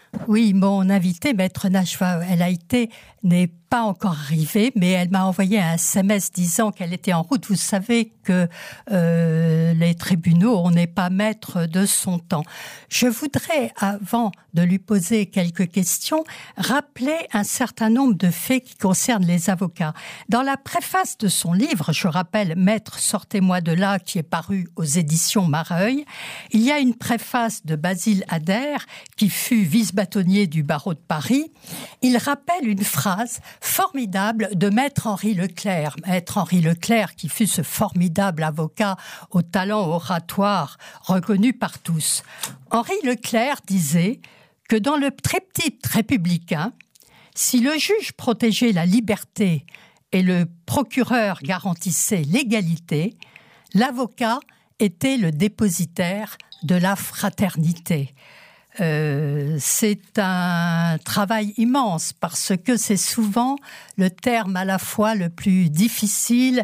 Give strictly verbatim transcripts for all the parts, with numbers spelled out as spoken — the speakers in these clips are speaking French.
Oui, mon invitée, Maître Najwa El Haïté, n'est pas encore arrivée, mais elle m'a envoyé un S M S disant qu'elle était en route. Vous savez que euh, les tribunaux, on n'est pas maître de son temps. Je voudrais, avant de lui poser quelques questions, rappeler un certain nombre de faits qui concernent les avocats. Dans la préface de son livre, je rappelle « Maître, sortez-moi de là » qui est paru aux éditions Mareuil, il y a une préface de Basile Adair, qui fut vice-bâtonnier du barreau de Paris. Il rappelle une phrase formidable de Maître Henri Leclerc. Maître Henri Leclerc, qui fut ce formidable avocat au talent oratoire reconnu par tous. Henri Leclerc disait que dans le triptyque républicain, si le juge protégeait la liberté et le procureur garantissait l'égalité, l'avocat était le dépositaire de la fraternité. Euh, c'est un travail immense parce que c'est souvent le terme à la fois le plus difficile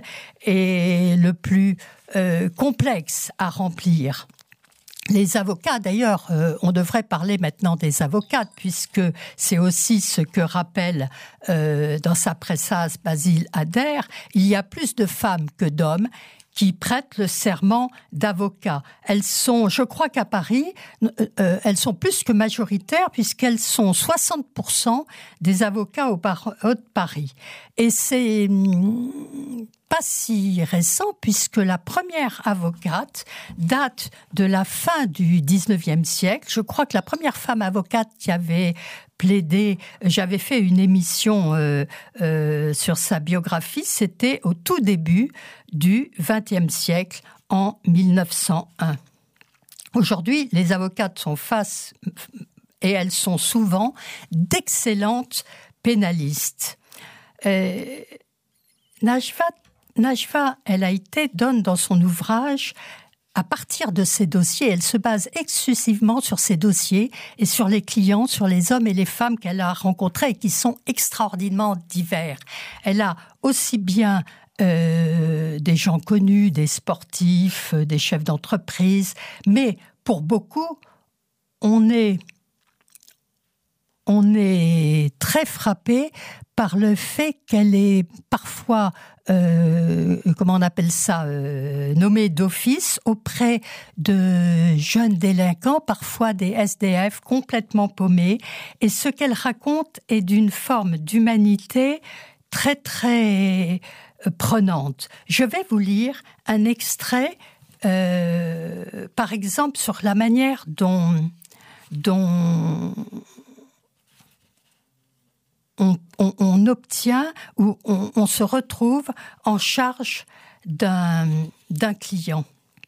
et le plus euh, complexe à remplir. Les avocats, d'ailleurs, euh, on devrait parler maintenant des avocates, puisque c'est aussi ce que rappelle euh, dans sa préface Basile Adair, il y a plus de femmes que d'hommes qui prêtent le serment d'avocat. Elles sont, je crois qu'à Paris, euh, elles sont plus que majoritaires puisqu'elles sont soixante pour cent des avocats au barreau de Paris. Et c'est hum, pas si récent puisque la première avocate date de la fin du dix-neuvième siècle. Je crois que la première femme avocate qui avait plaidé, j'avais fait une émission euh, euh, sur sa biographie, c'était au tout début du vingtième siècle, en mille neuf cent un. Aujourd'hui, les avocates sont face, et elles sont souvent d'excellentes pénalistes. Euh, Najwa, Najwa El Haïté donne dans son ouvrage, à partir de ces dossiers, elle se base exclusivement sur ces dossiers et sur les clients, sur les hommes et les femmes qu'elle a rencontrés et qui sont extraordinairement divers. Elle a aussi bien euh, des gens connus, des sportifs, des chefs d'entreprise, mais pour beaucoup, on est, on est très frappé par le fait qu'elle est parfois, euh, comment on appelle ça, euh, nommée d'office auprès de jeunes délinquants, parfois des S D F complètement paumés. Et ce qu'elle raconte est d'une forme d'humanité très, très euh, prenante. Je vais vous lire un extrait, euh, par exemple, sur la manière dont... dont On, on, on obtient ou on, on se retrouve en charge d'un, d'un client.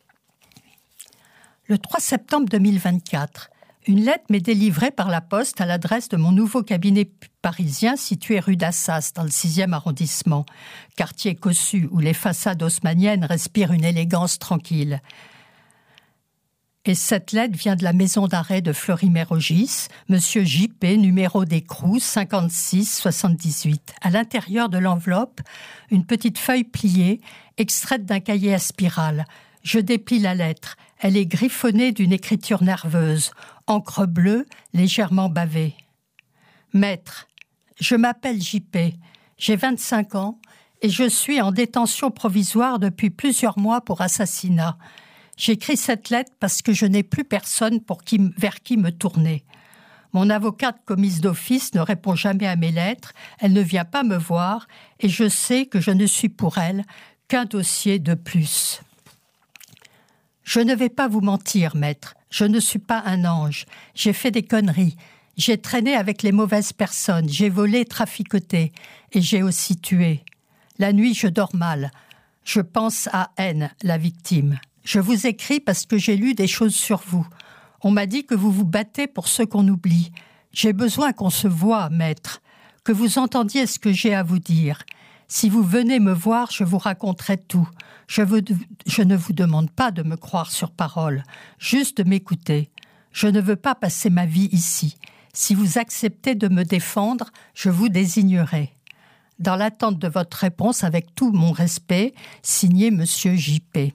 Le trois septembre deux mille vingt-quatre, une lettre m'est délivrée par la poste à l'adresse de mon nouveau cabinet parisien situé rue d'Assas, dans le sixième arrondissement, quartier cossu où les façades haussmanniennes respirent une élégance tranquille. Et cette lettre vient de la maison d'arrêt de Fleury-Mérogis, Monsieur J P, numéro d'écrou cinquante-six soixante-dix-huit. À l'intérieur de l'enveloppe, une petite feuille pliée, extraite d'un cahier à spirale. Je déplie la lettre. Elle est griffonnée d'une écriture nerveuse, encre bleue, légèrement bavée. Maître, je m'appelle J P, j'ai vingt-cinq ans et je suis en détention provisoire depuis plusieurs mois pour assassinat. J'écris cette lettre parce que je n'ai plus personne pour qui, vers qui me tourner. Mon avocate commise d'office ne répond jamais à mes lettres, elle ne vient pas me voir et je sais que je ne suis pour elle qu'un dossier de plus. Je ne vais pas vous mentir, maître, je ne suis pas un ange, j'ai fait des conneries, j'ai traîné avec les mauvaises personnes, j'ai volé, traficoté et j'ai aussi tué. La nuit, je dors mal, je pense à N, la victime. Je vous écris parce que j'ai lu des choses sur vous. On m'a dit que vous vous battez pour ceux qu'on oublie. J'ai besoin qu'on se voie, maître, que vous entendiez ce que j'ai à vous dire. Si vous venez me voir, je vous raconterai tout. Je, veux, je ne vous demande pas de me croire sur parole, juste de m'écouter. Je ne veux pas passer ma vie ici. Si vous acceptez de me défendre, je vous désignerai. Dans l'attente de votre réponse, avec tout mon respect, signé Monsieur J P.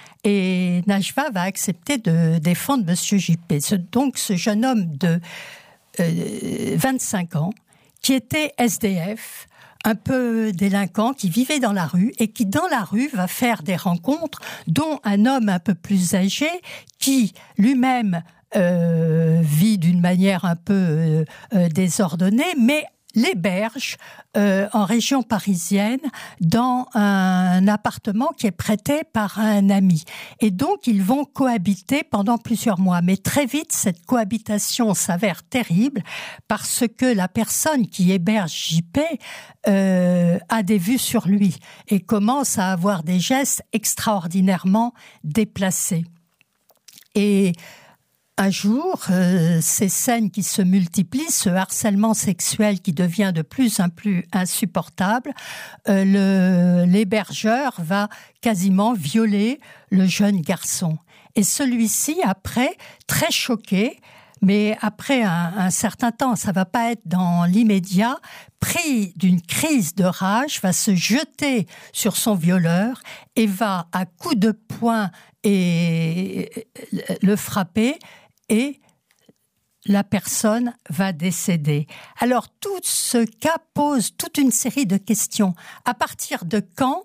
Et Najwa va accepter de défendre Monsieur J P. Ce, donc, ce jeune homme de euh, vingt-cinq ans, qui était S D F, un peu délinquant, qui vivait dans la rue et qui, dans la rue, va faire des rencontres, dont un homme un peu plus âgé qui, lui-même, euh, vit d'une manière un peu euh, euh, désordonnée, mais l'héberge euh, en région parisienne dans un appartement qui est prêté par un ami. Et donc, ils vont cohabiter pendant plusieurs mois. Mais très vite, cette cohabitation s'avère terrible parce que la personne qui héberge J P euh, a des vues sur lui et commence à avoir des gestes extraordinairement déplacés. Et un jour, euh, ces scènes qui se multiplient, ce harcèlement sexuel qui devient de plus en plus insupportable, euh, le, l'hébergeur va quasiment violer le jeune garçon. Et celui-ci, après, très choqué, mais après un, un certain temps, ça va pas être dans l'immédiat, pris d'une crise de rage, va se jeter sur son violeur et va, à coups de poing, et le frapper, et la personne va décéder. Alors, tout ce cas pose toute une série de questions. À partir de quand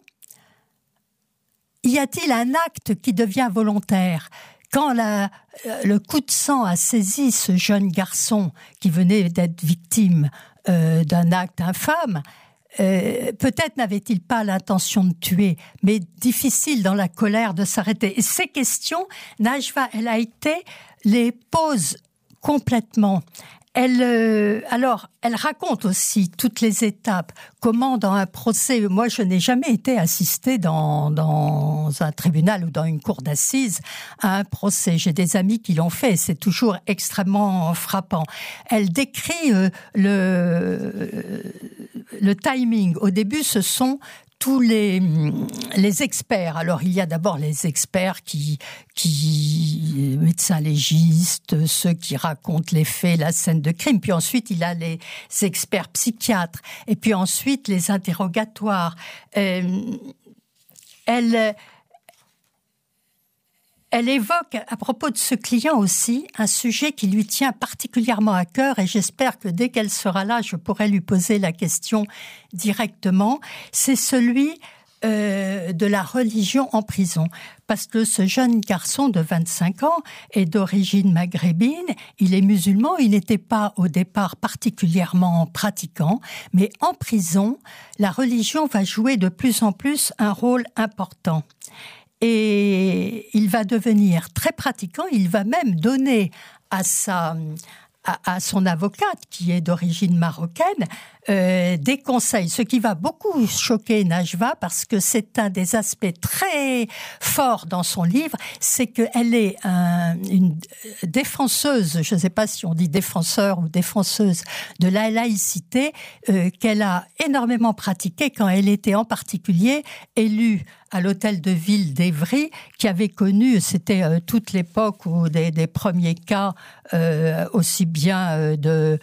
y a-t-il un acte qui devient volontaire ? Quand la, le coup de sang a saisi ce jeune garçon qui venait d'être victime euh, d'un acte infâme, Euh, peut-être n'avait-il pas l'intention de tuer, mais difficile dans la colère de s'arrêter. Et ces questions, Najwa El Haïty les pose complètement. Elle, euh, alors, elle raconte aussi toutes les étapes. Comment dans un procès, moi je n'ai jamais été assistée dans, dans un tribunal ou dans une cour d'assises à un procès. J'ai des amis qui l'ont fait, c'est toujours extrêmement frappant. Elle décrit euh, le, le timing. Au début, ce sont tous les, les experts. Alors, il y a d'abord les experts qui, qui, médecins légistes, ceux qui racontent les faits, la scène de crime. Puis ensuite, il y a les experts psychiatres. Et puis ensuite, les interrogatoires. Euh, elle, Elle évoque, à propos de ce client aussi, un sujet qui lui tient particulièrement à cœur et j'espère que dès qu'elle sera là, je pourrai lui poser la question directement. C'est celui euh, de la religion en prison. Parce que ce jeune garçon de vingt-cinq ans est d'origine maghrébine, il est musulman, il n'était pas au départ particulièrement pratiquant, mais en prison, la religion va jouer de plus en plus un rôle important. Et il va devenir très pratiquant, il va même donner à sa, à, à son avocate, qui est d'origine marocaine, euh, des conseils. Ce qui va beaucoup choquer Najwa, parce que c'est un des aspects très forts dans son livre, c'est qu'elle est un, une défenseuse, je ne sais pas si on dit défenseur ou défenseuse de la laïcité, euh, qu'elle a énormément pratiquée quand elle était en particulier élue à l'hôtel de ville d'Évry, qui avait connu, c'était euh, toute l'époque où des, des premiers cas, euh, aussi bien euh, de,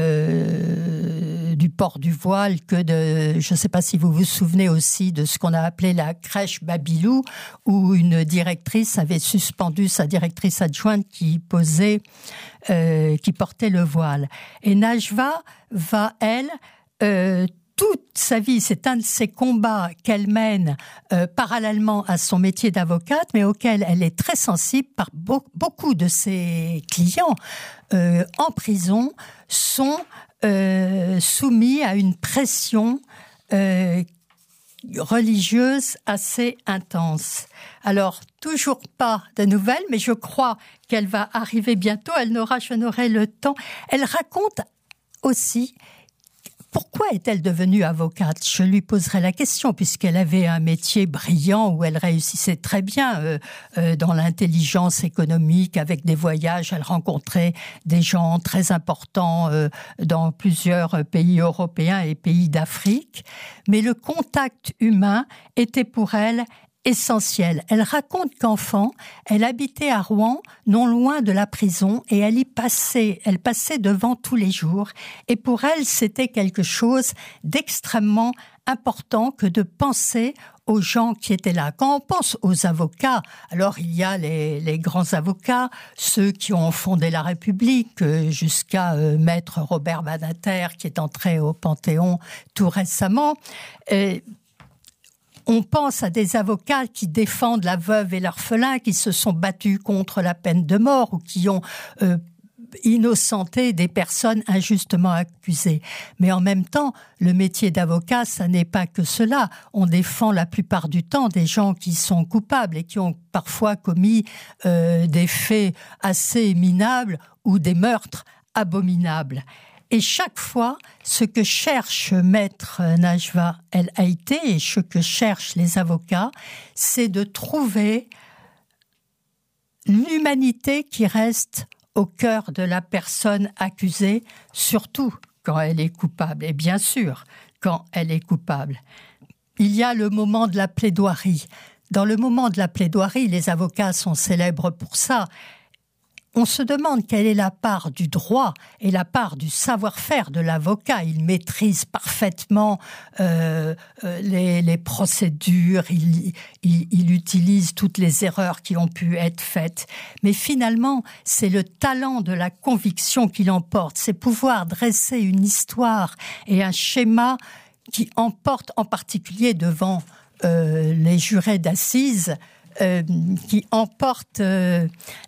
euh, du port du voile que de, je ne sais pas si vous vous souvenez aussi de ce qu'on a appelé la crèche Babilou, où une directrice avait suspendu sa directrice adjointe qui posait, euh, qui portait le voile. Et Najwa va, elle, euh, toute sa vie, c'est un de ses combats qu'elle mène euh, parallèlement à son métier d'avocate, mais auquel elle est très sensible, par be- beaucoup de ses clients euh, en prison sont euh, soumis à une pression euh, religieuse assez intense. Alors, toujours pas de nouvelles, mais je crois qu'elle va arriver bientôt. Elle n'aura, je n'aurai le temps. Elle raconte aussi pourquoi est-elle devenue avocate ? Je lui poserai la question, puisqu'elle avait un métier brillant où elle réussissait très bien euh, euh, dans l'intelligence économique, avec des voyages. Elle rencontrait des gens très importants euh, dans plusieurs pays européens et pays d'Afrique. Mais le contact humain était pour elle essentiel. Elle raconte qu'enfant, elle habitait à Rouen, non loin de la prison, et elle y passait, elle passait devant tous les jours. Et pour elle, c'était quelque chose d'extrêmement important que de penser aux gens qui étaient là. Quand on pense aux avocats, alors il y a les, les grands avocats, ceux qui ont fondé la République, jusqu'à euh, maître Robert Badinter, qui est entré au Panthéon tout récemment. Et on pense à des avocats qui défendent la veuve et l'orphelin, qui se sont battus contre la peine de mort ou qui ont euh, innocenté des personnes injustement accusées. Mais en même temps, le métier d'avocat, ça n'est pas que cela. On défend la plupart du temps des gens qui sont coupables et qui ont parfois commis euh, des faits assez minables ou des meurtres abominables. Et chaque fois, ce que cherche Maître Najwa El Haïté et ce que cherchent les avocats, c'est de trouver l'humanité qui reste au cœur de la personne accusée, surtout quand elle est coupable. Et bien sûr, quand elle est coupable. Il y a le moment de la plaidoirie. Dans le moment de la plaidoirie, les avocats sont célèbres pour ça. On se demande quelle est la part du droit et la part du savoir-faire de l'avocat. Il maîtrise parfaitement euh, les, les procédures, il, il, il utilise toutes les erreurs qui ont pu être faites. Mais finalement, c'est le talent de la conviction qui l'emporte. C'est pouvoir dresser une histoire et un schéma qui emporte en particulier devant euh, les jurés d'assises, Euh, qui emporte euh,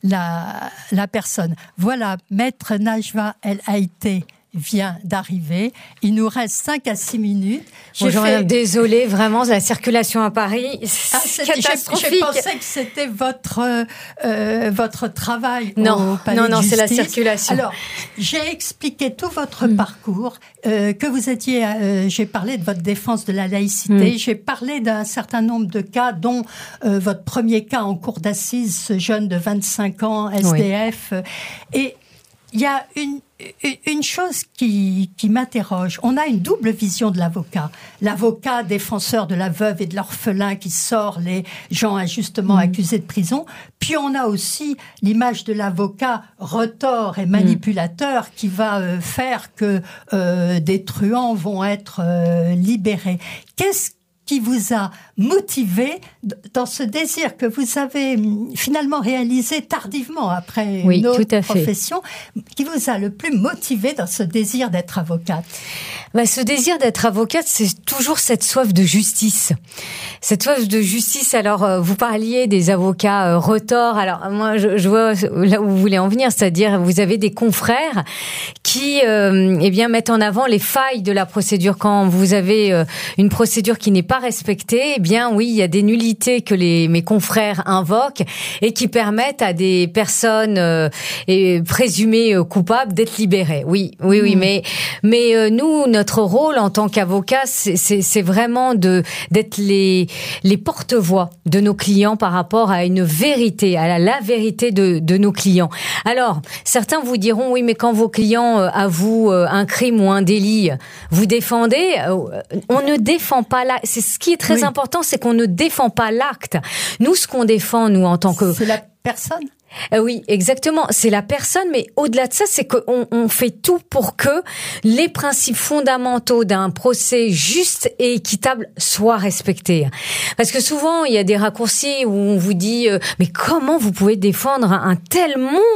la, la personne. Voilà, Maître Najwa El Haïté vient d'arriver. Il nous reste cinq à six minutes. J'ai Bonjour fait... madame, désolée, vraiment, la circulation à Paris, ah, c'est catastrophique. Je pensais que c'était votre, euh, votre travail non, au Palais Non, non, de c'est Justice. la circulation. Alors, j'ai expliqué tout votre mmh. parcours, euh, que vous étiez, euh, j'ai parlé de votre défense de la laïcité, mmh. j'ai parlé d'un certain nombre de cas, dont euh, votre premier cas en cour d'assises, ce jeune de vingt-cinq ans, S D F. Oui. Et il y a une Une chose qui, qui m'interroge, on a une double vision de l'avocat. L'avocat défenseur de la veuve et de l'orphelin qui sort les gens injustement mmh. accusés de prison. Puis on a aussi l'image de l'avocat retors et manipulateur mmh. qui va euh, faire que euh, des truands vont être euh, libérés. Qu'est-ce qui vous a motivé dans ce désir que vous avez finalement réalisé tardivement après oui, une autre tout à profession, fait. Qui vous a le plus motivé dans ce désir d'être avocate? Bah, ce désir d'être avocate, c'est toujours cette soif de justice. Cette soif de justice, alors euh, vous parliez des avocats euh, retors, alors moi je, je vois là où vous voulez en venir, c'est-à-dire vous avez des confrères qui euh, eh bien mettent en avant les failles de la procédure. Quand vous avez euh, une procédure qui n'est pas respectée, eh bien oui, il y a des nullités que les mes confrères invoquent et qui permettent à des personnes euh, et présumées euh, coupables d'être libérées. Oui, oui, mmh. oui, mais mais euh, nous, notre rôle en tant qu'avocat, c'est, c'est, c'est vraiment de d'être les les porte-voix de nos clients par rapport à une vérité, à la, la vérité de de nos clients. Alors, certains vous diront oui, mais quand vos clients euh, avouent euh, un crime ou un délit, vous défendez. Euh, on ne défend pas là. C'est ce qui est très oui. important, c'est qu'on ne défend pas l'acte. Nous, ce qu'on défend, nous, en tant que... C'est la personne. Euh, oui, exactement. C'est la personne, mais au-delà de ça, c'est qu'on on fait tout pour que les principes fondamentaux d'un procès juste et équitable soient respectés. Parce que souvent, il y a des raccourcis où on vous dit euh, « Mais comment vous pouvez défendre un tel monstre ?»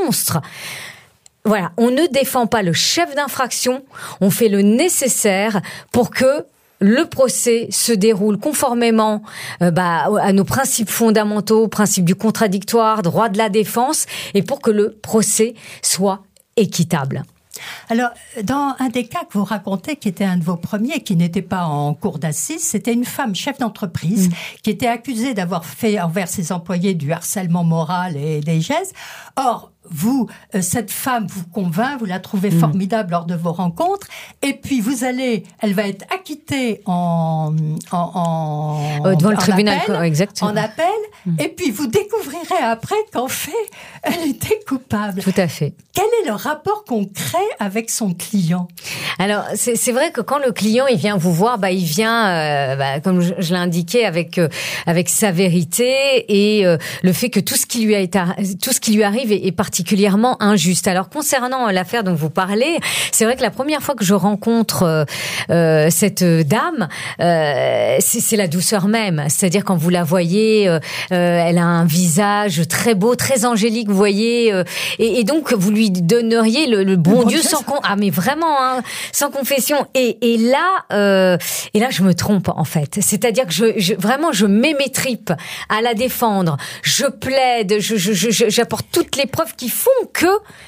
Voilà, on ne défend pas le chef d'infraction, on fait le nécessaire pour que le procès se déroule conformément euh, bah, à nos principes fondamentaux, principes du contradictoire, droit de la défense, et pour que le procès soit équitable. Alors, dans un des cas que vous racontez, qui était un de vos premiers, qui n'était pas en cour d'assises, c'était une femme chef d'entreprise mmh. qui était accusée d'avoir fait envers ses employés du harcèlement moral et des gestes. Or, vous, euh, cette femme vous convainc, vous la trouvez mmh. formidable lors de vos rencontres, et puis vous allez, elle va être acquittée en, en, en euh, devant le en tribunal, appel, exactement. en appel, mmh. et puis vous découvrirez après qu'en fait, elle était coupable. Tout à fait. Quel est le rapport concret avec son client? Alors, c'est, c'est vrai que quand le client il vient vous voir, bah il vient, euh, bah, comme je, je l'ai indiqué, avec euh, avec sa vérité et euh, le fait que tout ce qui lui a été, tout ce qui lui arrive est, est particulièrement injuste. Alors, concernant l'affaire dont vous parlez, c'est vrai que la première fois que je rencontre euh, euh, cette dame, euh, c'est, c'est la douceur même. C'est-à-dire quand vous la voyez, euh, euh, elle a un visage très beau, très angélique, vous voyez, euh, et, et donc vous lui donneriez le, le bon, bon Dieu, Dieu sans con, ah mais vraiment, hein, sans confession. Et, et là, euh, et là, je me trompe en fait. C'est-à-dire que je, je vraiment, je mets mes tripes à la défendre. Je plaide, je, je, je, j'apporte toutes les preuves qui font que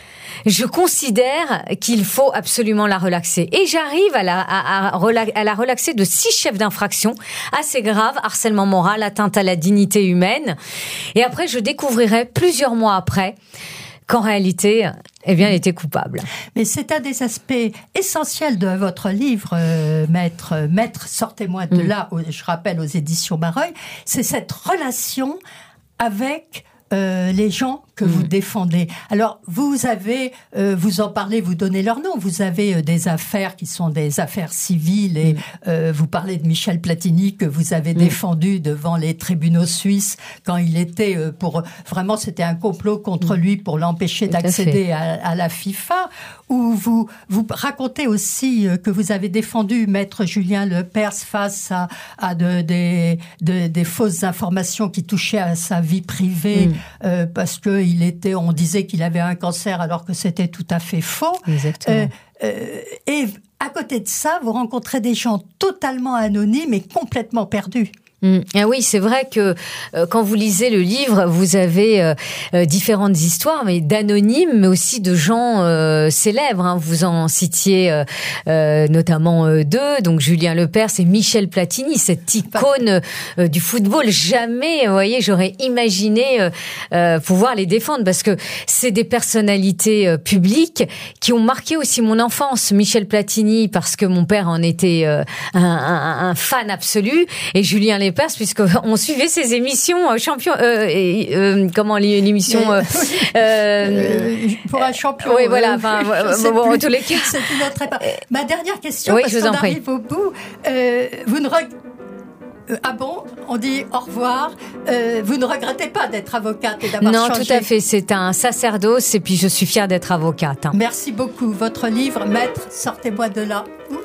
je considère qu'il faut absolument la relaxer. Et j'arrive à la, à, à, à la relaxer de six chefs d'infraction assez graves, harcèlement moral, atteinte à la dignité humaine. Et après, je découvrirai plusieurs mois après qu'en réalité, eh bien, elle était coupable. Mais c'est un des aspects essentiels de votre livre, euh, Maître, Maître, sortez-moi de mmh. là, je rappelle aux éditions Mareuil, c'est cette relation avec euh, les gens que mmh. vous défendez. Alors, vous avez, euh, vous en parlez, vous donnez leur nom, vous avez euh, des affaires qui sont des affaires civiles et mmh. euh, vous parlez de Michel Platini que vous avez mmh. défendu devant les tribunaux suisses quand il était euh, pour, vraiment c'était un complot contre mmh. lui pour l'empêcher Tout d'accéder à, à la FIFA, où vous, vous racontez aussi euh, que vous avez défendu Maître Julien Lepers face à, à de, des, de, des fausses informations qui touchaient à sa vie privée mmh. euh, parce que il était, on disait qu'il avait un cancer alors que c'était tout à fait faux. Exactement. Euh, euh, et à côté de ça, vous rencontrez des gens totalement anonymes et complètement perdus. Mmh. Ah oui, c'est vrai que euh, quand vous lisez le livre, vous avez euh, euh, différentes histoires, mais d'anonymes, mais aussi de gens euh, célèbres. Hein. Vous en citiez euh, euh, notamment euh, deux, donc Julien Lepers et Michel Platini, cette icône euh, du football. Jamais, vous voyez, j'aurais imaginé euh, euh, pouvoir les défendre, parce que c'est des personnalités euh, publiques qui ont marqué aussi mon enfance. Michel Platini, parce que mon père en était euh, un, un, un fan absolu, et Julien Lepers, puisque on suivait ses émissions euh, champion euh, et, euh, comment l'émission euh, euh, pour un champion. Oui, voilà. Enfin, bon, bon, en tous les cas, c'est une autre époque. Ma dernière question, oui, parce qu'on arrive au bout. Euh, vous ne reg... euh, ah bon, on dit au revoir. Euh, vous ne regrettez pas d'être avocate et d'avoir non, changé? Non, tout à fait. C'est un sacerdoce, et puis je suis fière d'être avocate. Hein. Merci beaucoup. Votre livre, Maître, sortez-moi de là. Ouh.